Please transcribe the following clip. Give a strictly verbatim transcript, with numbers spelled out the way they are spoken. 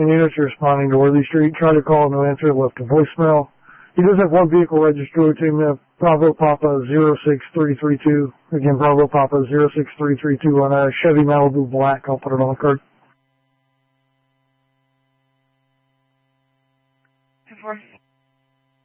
and units are responding to Worthy Street. Tried to call, no answer, left a voicemail. He does have one vehicle registered to him, uh, Bravo Papa zero six three three two. Again, Bravo Papa zero six three three two on a Chevy Malibu Black. I'll put it on the card. Ten four.